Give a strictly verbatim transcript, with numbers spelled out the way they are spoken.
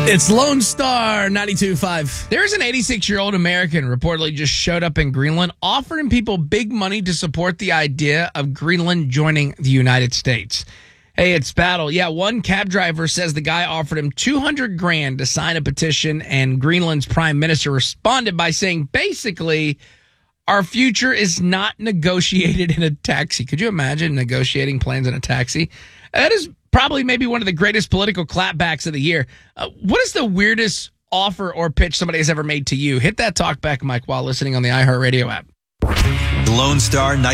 It's Lone Star ninety-two point five. There's an eighty-six-year-old American reportedly just showed up in Greenland offering people big money to support the idea of Greenland joining the United States. Hey, it's Battle. Yeah, one cab driver says the guy offered him two hundred grand to sign a petition, and Greenland's prime minister responded by saying, basically, our future is not negotiated in a taxi. Could you imagine negotiating plans in a taxi? That is probably maybe one of the greatest political clapbacks of the year. Uh, what is the weirdest offer or pitch somebody has ever made to you? Hit that talkback mic while listening on the iHeartRadio app. Lone Star